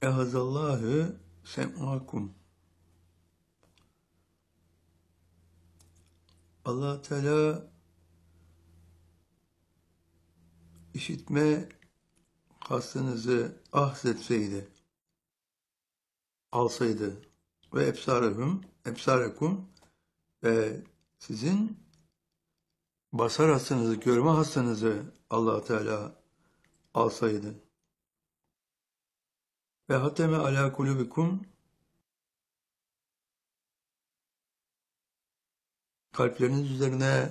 Ehazallahu sem'akum. Allah Teala işitme hassınızı ahzetseydi, alsaydı ve ebsarekum ve sizin basar hassınızı, görme hassınızı Allah Teala alsaydı. Ve hateme ala kulubikum, kalpleriniz üzerine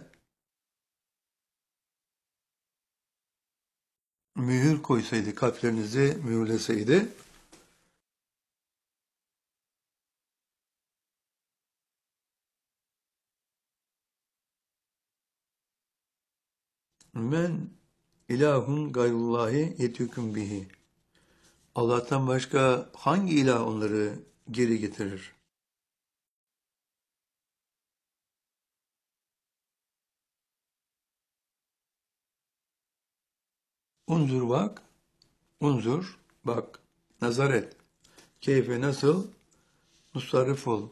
mühür koysaydı, kalplerinizi mühürleseydi, men ilahun gayrullahi yetüküm bihi. Allah'tan başka hangi ilah onları geri getirir? Unzur bak, nazar et. Keyfe nasıl? Musarrif ol.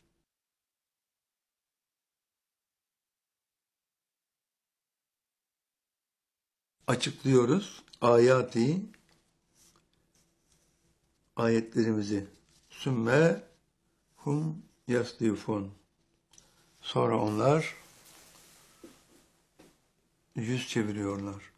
Açıklıyoruz. Ayetlerimizi. Sümme hum yaslifun. Sonra onlar yüz çeviriyorlar.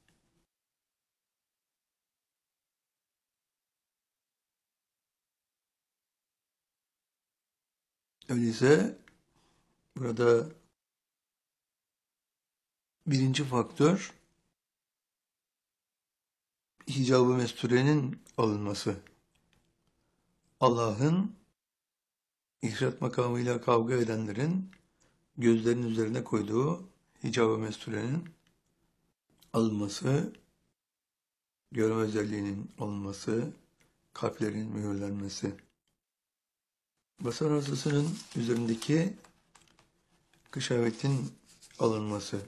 Öyleyse burada birinci faktör hicab-ı mesturenin alınması. Allah'ın ihrat makamıyla kavga edenlerin gözlerinin üzerine koyduğu hicab-ı mesturenin alınması, görme özelliğinin alınması, kalplerin mühürlenmesi. Basar hastasının üzerindeki kışavetin alınması.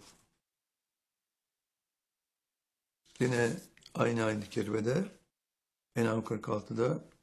Yine aynı ayet-i kerimede En'am 46'da